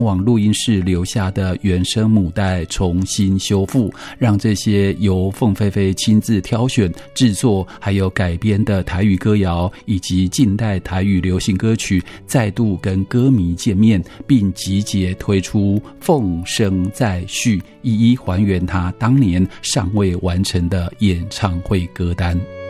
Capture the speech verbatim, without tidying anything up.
往录音室留下的原声母带重新修复，让这些由凤飞飞亲自挑选、制作还有改编的台语歌谣以及近代台语流行歌曲再度跟歌迷见面，并集结推出凤声再续，一一还原他当年尚未完成的演唱会歌单。